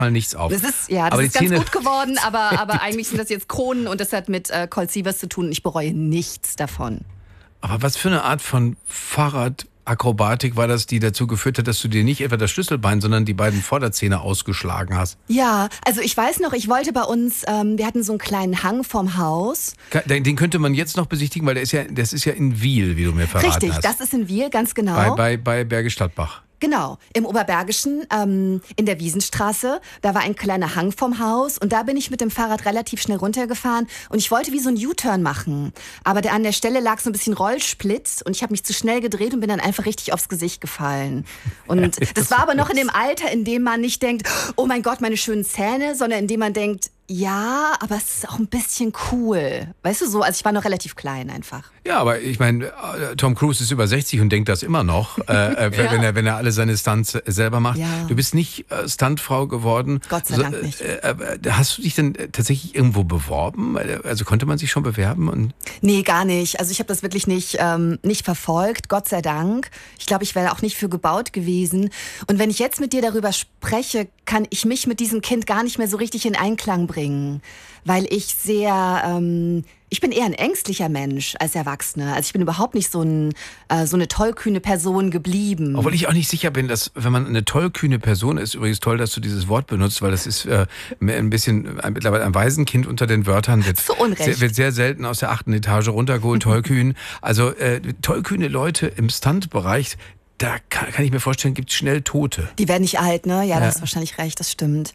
mal nichts auf. Das ist ganz gut geworden, aber eigentlich sind das jetzt Kronen und das hat mit Colt Sievers zu tun und ich bereue nichts davon. Aber was für eine Art von Fahrradakrobatik war das, die dazu geführt hat, dass du dir nicht etwa das Schlüsselbein, sondern die beiden Vorderzähne ausgeschlagen hast? Ja, also ich weiß noch, ich wollte bei uns, wir hatten so einen kleinen Hang vorm Haus. Den könnte man jetzt noch besichtigen, weil das ist ja in Wiel, wie du mir verraten hast. Richtig, das ist in Wiel, ganz genau. Bei Bergisch Gladbach. Genau, im Oberbergischen, in der Wiesenstraße, da war ein kleiner Hang vom Haus und da bin ich mit dem Fahrrad relativ schnell runtergefahren und ich wollte wie so einen U-Turn machen, aber an der Stelle lag so ein bisschen Rollsplit und ich habe mich zu schnell gedreht und bin dann einfach richtig aufs Gesicht gefallen. Und das war aber noch in dem Alter, in dem man nicht denkt, oh mein Gott, meine schönen Zähne, sondern in dem man denkt, ja, aber es ist auch ein bisschen cool. Weißt du so, also ich war noch relativ klein einfach. Ja, aber ich meine, Tom Cruise ist über 60 und denkt das immer noch, wenn er alle seine Stunts selber macht. Ja. Du bist nicht Stuntfrau geworden. Gott sei Dank nicht. Hast du dich denn tatsächlich irgendwo beworben? Also konnte man sich schon bewerben? Nee, gar nicht. Also ich habe das wirklich nicht verfolgt, Gott sei Dank. Ich glaube, ich wäre auch nicht für gebaut gewesen. Und wenn ich jetzt mit dir darüber spreche, kann ich mich mit diesem Kind gar nicht mehr so richtig in Einklang bringen. Weil ich ich bin eher ein ängstlicher Mensch als Erwachsene. Also ich bin überhaupt nicht so eine tollkühne Person geblieben. Obwohl ich auch nicht sicher bin, dass, wenn man eine tollkühne Person ist, übrigens toll, dass du dieses Wort benutzt, weil das ist ein bisschen mittlerweile ein Waisenkind unter den Wörtern. Zu Unrecht. Wird sehr selten aus der 8. Etage runtergeholt, tollkühn. Also tollkühne Leute im Stuntbereich, da kann ich mir vorstellen, gibt es schnell Tote. Die werden nicht alt, ne? Ja, da hast du wahrscheinlich recht, das stimmt.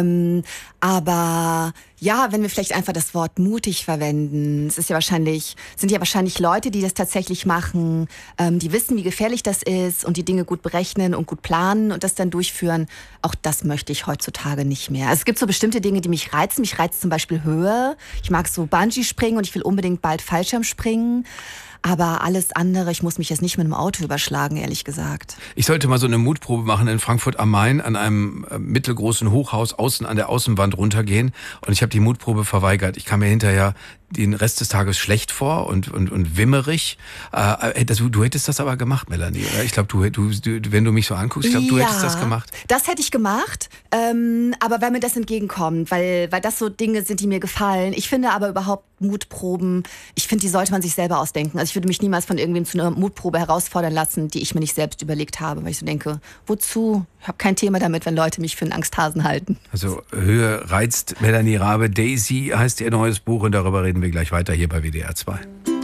Aber ja, wenn wir vielleicht einfach das Wort mutig verwenden, sind ja wahrscheinlich Leute, die das tatsächlich machen, die wissen, wie gefährlich das ist und die Dinge gut berechnen und gut planen und das dann durchführen. Auch das möchte ich heutzutage nicht mehr. Also es gibt so bestimmte Dinge, die mich reizen. Mich reizt zum Beispiel Höhe. Ich mag so Bungee-Springen und ich will unbedingt bald Fallschirmspringen. Aber alles andere, ich muss mich jetzt nicht mit einem Auto überschlagen, ehrlich gesagt. Ich sollte mal so eine Mutprobe machen in Frankfurt am Main an einem mittelgroßen Hochhaus außen an der Außenwand runtergehen. Und ich habe die Mutprobe verweigert. Ich kam mir hinterher den Rest des Tages schlecht vor und wimmerig. Du hättest das aber gemacht, Melanie, oder? Ich glaube, du, wenn du mich so anguckst, ich glaube, du hättest das gemacht. Das hätte ich gemacht, aber wenn mir das entgegenkommt, weil das so Dinge sind, die mir gefallen. Ich finde aber überhaupt Mutproben, ich finde, die sollte man sich selber ausdenken. Also ich würde mich niemals von irgendwem zu einer Mutprobe herausfordern lassen, die ich mir nicht selbst überlegt habe, weil ich so denke, wozu? Ich habe kein Thema damit, wenn Leute mich für einen Angsthasen halten. Also Höhe reizt Melanie Rabe. Daisy heißt ihr neues Buch und darüber reden wir gleich weiter hier bei WDR 2.